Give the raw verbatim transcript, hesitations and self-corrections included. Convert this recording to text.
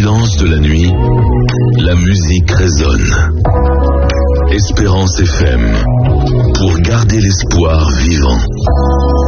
silence de la nuit, la musique résonne. Espérance F M, pour garder l'espoir vivant.